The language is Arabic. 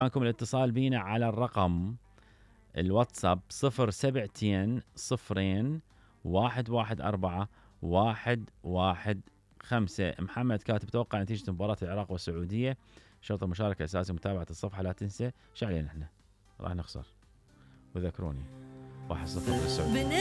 معكم الاتصال بينا على الرقم الواتساب 072 0 114 115. محمد كاتب توقع نتيجة مباراة العراق والسعودية، شرط المشاركة أساسي متابعة الصفحة، لا تنسى. شو علينا احنا راح نخسر، وذكروني 1-0 للسعودية.